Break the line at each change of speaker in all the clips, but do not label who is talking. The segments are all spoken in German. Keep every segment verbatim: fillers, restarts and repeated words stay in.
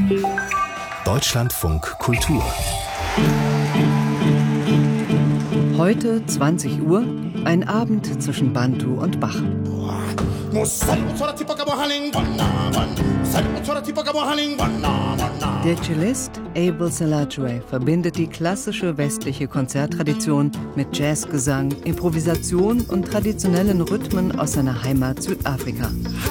Deutschlandfunk Kultur.
Heute zwanzig Uhr, ein Abend zwischen Bantu und Bach. Der Cellist Abel Salajwe verbindet die klassische westliche Konzerttradition mit Jazzgesang, Improvisation und traditionellen Rhythmen aus seiner Heimat Südafrika.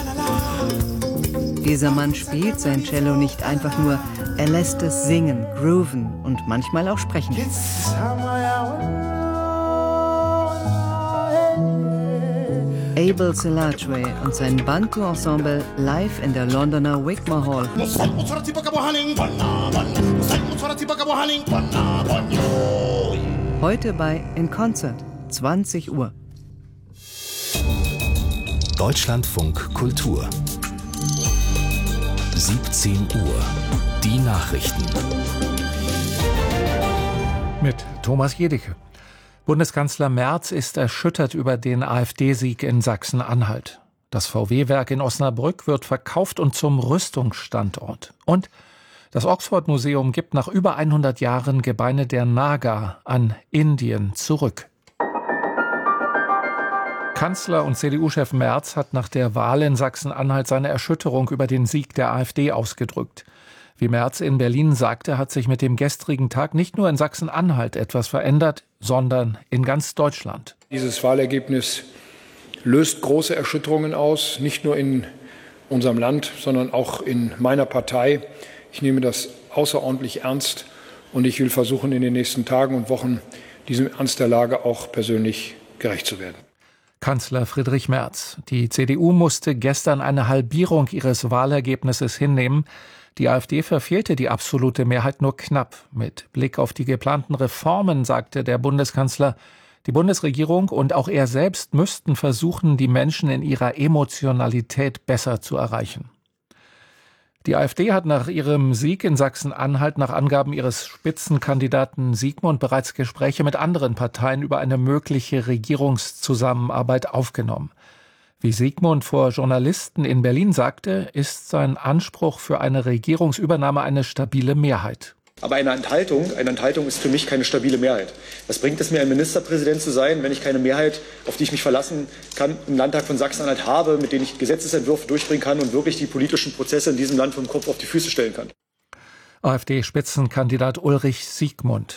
Dieser Mann spielt sein Cello nicht einfach nur, er lässt es singen, grooven und manchmal auch sprechen. Abel Salajwe und sein Bantu-Ensemble live in der Londoner Wigmore Hall. Heute bei In Concert, zwanzig Uhr.
Deutschlandfunk Kultur. siebzehn Uhr. Die Nachrichten.
Mit Thomas Jedicke. Bundeskanzler Merz ist erschüttert über den AfD-Sieg in Sachsen-Anhalt. Das V W-Werk in Osnabrück wird verkauft und zum Rüstungsstandort. Und das Oxford-Museum gibt nach über hundert Jahren Gebeine der Naga an Indien zurück. Kanzler und C D U-Chef Merz hat nach der Wahl in Sachsen-Anhalt seine Erschütterung über den Sieg der AfD ausgedrückt. Wie Merz in Berlin sagte, hat sich mit dem gestrigen Tag nicht nur in Sachsen-Anhalt etwas verändert, sondern in ganz Deutschland.
Dieses Wahlergebnis löst große Erschütterungen aus, nicht nur in unserem Land, sondern auch in meiner Partei. Ich nehme das außerordentlich ernst und ich will versuchen, in den nächsten Tagen und Wochen diesem Ernst der Lage auch persönlich gerecht zu werden.
Kanzler Friedrich Merz. Die C D U musste gestern eine Halbierung ihres Wahlergebnisses hinnehmen. Die AfD verfehlte die absolute Mehrheit nur knapp. Mit Blick auf die geplanten Reformen sagte der Bundeskanzler, die Bundesregierung und auch er selbst müssten versuchen, die Menschen in ihrer Emotionalität besser zu erreichen. Die AfD hat nach ihrem Sieg in Sachsen-Anhalt nach Angaben ihres Spitzenkandidaten Sigmund bereits Gespräche mit anderen Parteien über eine mögliche Regierungszusammenarbeit aufgenommen. Wie Sigmund vor Journalisten in Berlin sagte, ist sein Anspruch für eine Regierungsübernahme eine stabile Mehrheit.
Aber eine Enthaltung, eine Enthaltung ist für mich keine stabile Mehrheit. Was bringt es mir, ein Ministerpräsident zu sein, wenn ich keine Mehrheit, auf die ich mich verlassen kann, im Landtag von Sachsen-Anhalt habe, mit denen ich Gesetzesentwürfe durchbringen kann und wirklich die politischen Prozesse in diesem Land vom Kopf auf die Füße stellen kann?
AfD-Spitzenkandidat Ulrich Siegmund.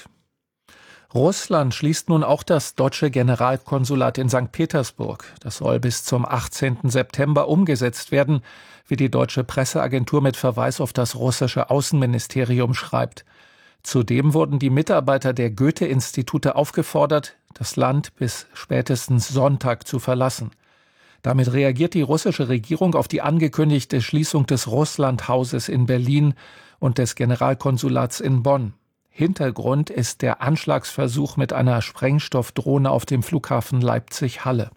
Russland schließt nun auch das deutsche Generalkonsulat in Sankt Petersburg. Das soll bis zum achtzehnten September umgesetzt werden, wie die deutsche Presseagentur mit Verweis auf das russische Außenministerium schreibt. Zudem wurden die Mitarbeiter der Goethe-Institute aufgefordert, das Land bis spätestens Sonntag zu verlassen. Damit reagiert die russische Regierung auf die angekündigte Schließung des Russlandhauses in Berlin und des Generalkonsulats in Bonn. Hintergrund ist der Anschlagsversuch mit einer Sprengstoffdrohne auf dem Flughafen Leipzig-Halle.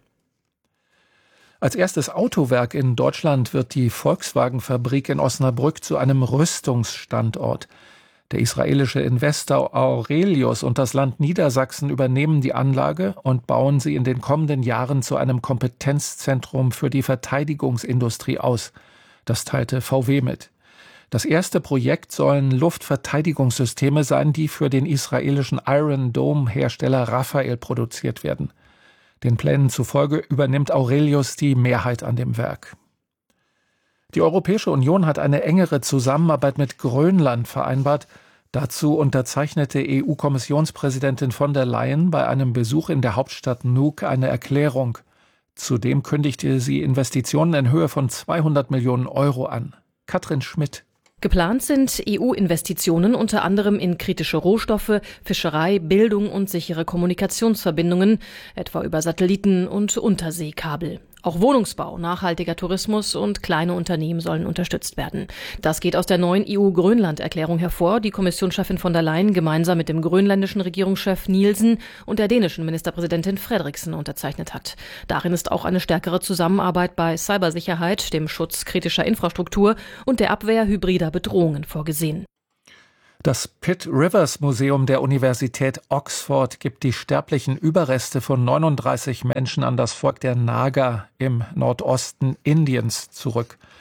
Als erstes Autowerk in Deutschland wird die Volkswagen-Fabrik in Osnabrück zu einem Rüstungsstandort. Der israelische Investor Aurelius und das Land Niedersachsen übernehmen die Anlage und bauen sie in den kommenden Jahren zu einem Kompetenzzentrum für die Verteidigungsindustrie aus. Das teilte V W mit. Das erste Projekt sollen Luftverteidigungssysteme sein, die für den israelischen Iron Dome-Hersteller Rafael produziert werden. Den Plänen zufolge übernimmt Aurelius die Mehrheit an dem Werk. Die Europäische Union hat eine engere Zusammenarbeit mit Grönland vereinbart. Dazu unterzeichnete E U-Kommissionspräsidentin von der Leyen bei einem Besuch in der Hauptstadt Nuuk eine Erklärung. Zudem kündigte sie Investitionen in Höhe von zweihundert Millionen Euro an. Katrin Schmidt.
Geplant sind E U-Investitionen unter anderem in kritische Rohstoffe, Fischerei, Bildung und sichere Kommunikationsverbindungen, etwa über Satelliten und Unterseekabel. Auch Wohnungsbau, nachhaltiger Tourismus und kleine Unternehmen sollen unterstützt werden. Das geht aus der neuen E U-Grönland-Erklärung hervor, die Kommissionschefin von der Leyen gemeinsam mit dem grönländischen Regierungschef Nielsen und der dänischen Ministerpräsidentin Frederiksen unterzeichnet hat. Darin ist auch eine stärkere Zusammenarbeit bei Cybersicherheit, dem Schutz kritischer Infrastruktur und der Abwehr hybrider Bedrohungen vorgesehen.
Das Pitt Rivers Museum der Universität Oxford gibt die sterblichen Überreste von neununddreißig Menschen an das Volk der Naga im Nordosten Indiens zurück.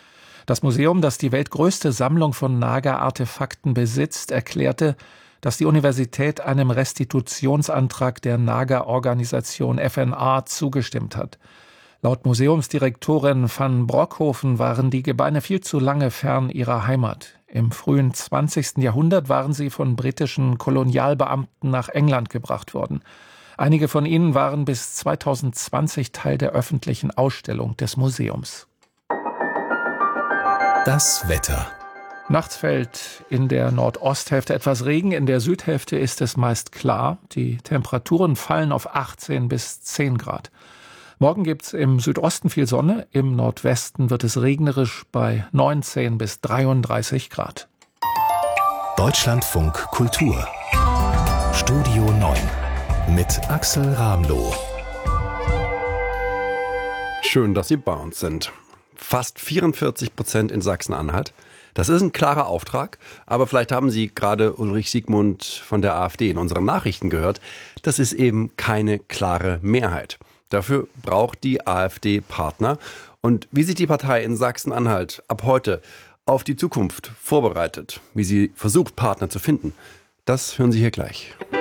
Das Museum, das die weltgrößte Sammlung von Naga-Artefakten besitzt, erklärte, dass die Universität einem Restitutionsantrag der Naga-Organisation F N A zugestimmt hat. Laut Museumsdirektorin van Brockhoven waren die Gebeine viel zu lange fern ihrer Heimat. Im frühen zwanzigsten Jahrhundert waren sie von britischen Kolonialbeamten nach England gebracht worden. Einige von ihnen waren bis zweitausendzwanzig Teil der öffentlichen Ausstellung des Museums.
Das Wetter.
Nachts fällt in der Nordosthälfte etwas Regen, in der Südhälfte ist es meist klar. Die Temperaturen fallen auf achtzehn bis zehn Grad. Morgen gibt's im Südosten viel Sonne, im Nordwesten wird es regnerisch bei neunzehn bis dreiunddreißig Grad.
Deutschlandfunk Kultur. Studio neun mit Axel Ramloh.
Schön, dass Sie bei uns sind. Fast vierundvierzig Prozent in Sachsen-Anhalt. Das ist ein klarer Auftrag, aber vielleicht haben Sie gerade Ulrich Siegmund von der AfD in unseren Nachrichten gehört. Das ist eben keine klare Mehrheit. Dafür braucht die AfD Partner. Und wie sich die Partei in Sachsen-Anhalt ab heute auf die Zukunft vorbereitet, wie sie versucht, Partner zu finden, das hören Sie hier gleich.